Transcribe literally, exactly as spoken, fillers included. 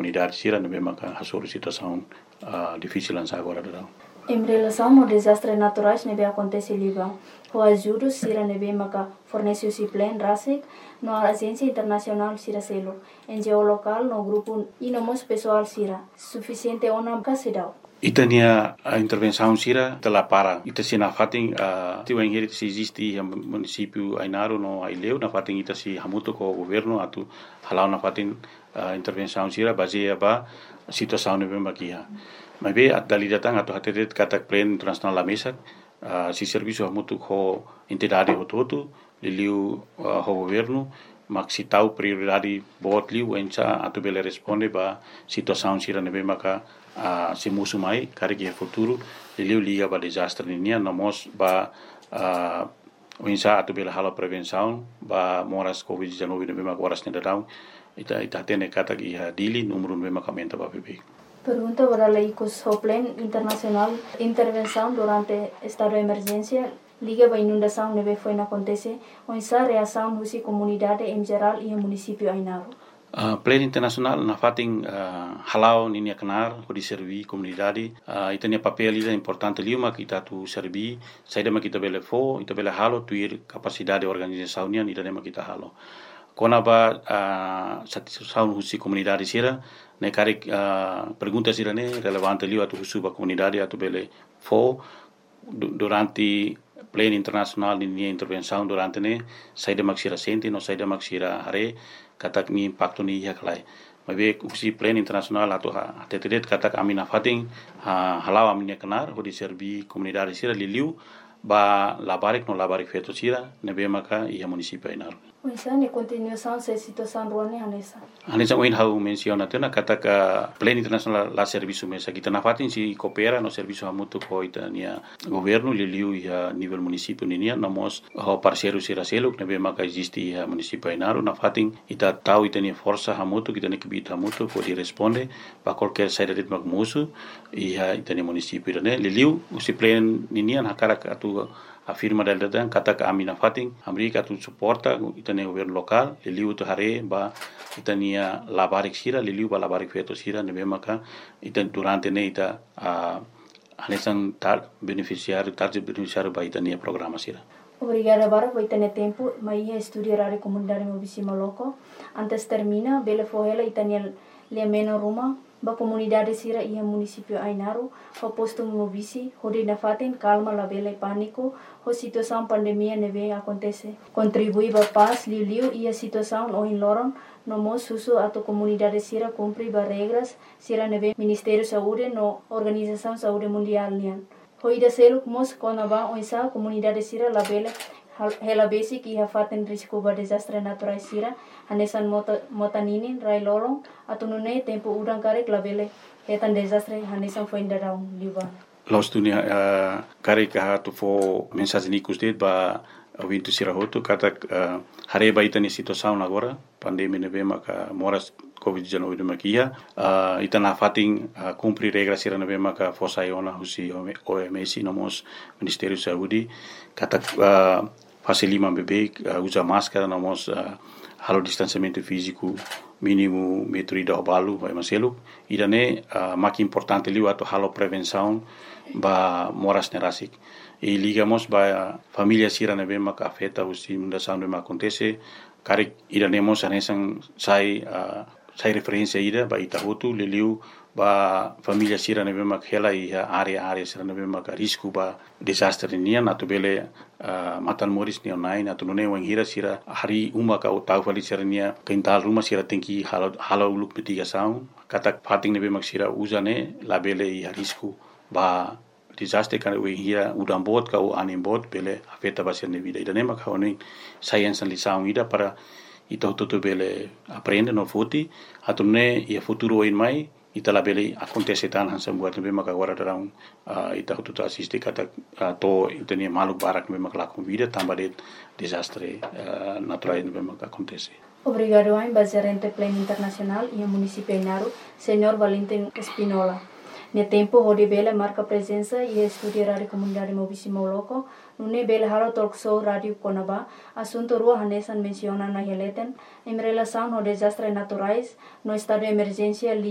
comunidade sira nebe maka hasuru situação uh, difícil lança agora da. Em relação ao desastre naturais nebe acontece liba, o ajuda sira nebe maka fornece o plan rasik no agência internacional sira selo, em geolocal no grupo e no mos pessoal sira, suficiente ona kasidau. Itania a intervenção sira telah para ita sina fating a tiu engeri se existe a município Ainaro no Aileu na fating ita si hamuto ko governo atu halau na fating a intervenção sira baseia ba situação nebe makia. Mas be at dali datang atau hatetet katak plan internasional la mesa uh, si serviço hamutu ko entidade hototo liliu uh, ho governo mak si tau prioridade bot liu encha atu bele responde ba situação sira nebe maka uh, si musu mai kari ke futuro liliu liga ba desastre ninia namos ba uh, encha atu bele hala prevenção ba moras covid dezenove nebe maka horas nedadau ita ita tene katak iha dili número nebe maka menta ba bebe. Pergunta para la I C O S o Plan Internacional Intervenção durante estado de emergência liga a inundação neve foi na acontece ou essa reação da comunidade em geral e o município Ainaro. Uh, Plan Internacional na fating uh, halau ninia kenar ko di servi komunidade uh, itania papel ida importante liuma kita tu servi saida ma kita bele fo ita bele halo tuir capacidade organizasaunian ida ma kita halo kona ba uh, satisfação husi comunidade sira ne kari uh, pergunta sira ne relevante liu atu husu ba comunidade atu bele fo durante plan internacional ni intervenção durante ne saida maksira senti no saida maksira hare katak ni impacto ni yaklai mabe husi plan internacional atu ha tetet katak amina fating uh, halau aminia kenar ho di servi comunidade sira liu ba labarik no labarik feto sira nebe maka ia município Ainaro. Oisa ne continuação se situação ruane hanesa. Hanesa oin hau menciona tena kata ka plan internacional la serviço mesa kita na fatin si coopera no serviço hamutu ko itania governo liliu ia nível município ninia namos ho parceiro sira selo nebe maka existe ia município Ainaro na fatin ita tau itania força hamutu kita ne kibita hamutu ko di responde ba qualquer saída de magmusu ia itania município ne liliu usi plan ninia na cara atu afirma del datang kata ka amina fating amerika tu suporta itania governo local liliu tu hare ba itania labarik sira liliu ba labarik feto sira nebe maka itan durante ne ita uh, anesan tar beneficiário target beneficiário ba itania programa sira. Obrigada para por ter tempo, mas ia estudar a comunidade movíssima loco. Antes termina, bele fohela itania le meno ruma ba comunidade sira ia município Ainaro, ho posto movisi, hode na faten calma la bele pânico, ho situação pandemia neve acontece. Contribui ba paz liu liu ia situação o in loron, no mo susu ato comunidade sira cumpri ba regras sira neve Ministério Saúde no Organização Saúde Mundial nian. Ho ida selo mos kona ba o isa comunidade sira la bele hela basic iha faten risco ba desastre natural sira hanesan mota motaninin rai lolong atau nune tempo udang karek labele hetan desastre hanesan foi indarau liba Los dunia uh, karek ha tu fo mensagem nikus det ba wintu sira hotu kata uh, hare ba itani situação agora pandemia nebe maka moras covid dezenove de makia uh, itana fating uh, cumprir regras sira nebe maka fosa iona husi O M S nomos Ministério Saúde kata uh, fase lima bebê uh, usa máscara nomos uh, halo distanciamento físico mínimo metro ida obalu vai maselu idane uh, maki importante liu ato halo prevenção ba moras nerasik e ligamos ba família sira nebe maka afeta usi mundação de acontece karik idanemos anesan sai uh, sai referência ida ba itahutu liliu ba família sira nebe mak hela ia area area sira nebe mak risco ba desastre nian atu bele uh, matan moris ni online atu nune wang hira sira hari uma ka utau fali sira nia kental rumah sira tengki halo halo uluk mitigação katak fating nebe mak sira usane la bele ia risco ba desastre kan wang hira udam bot ka u anim bot bele afeta ba sira vida ida nema ka oni science lição ida para ito toto bele aprende no futi atu ne ia futuro in mai ita la bele acontece tan hansa buat nebe maka agora darang uh, ita tu assiste kata uh, to itania maluk barak nebe maka la vida tamba de desastre uh, natural nebe maka acontece. Obrigado a embaixador Plan Internacional e o município Ainaro, senhor Valentim Espinola. Ne tempo hode bela marca presença e estudiar a comunidade movíssimo loco, nune bela halo talk show radio Conaba, assunto rua hanesan menciona na heleten, em relação ao desastre naturais, no estado de emergência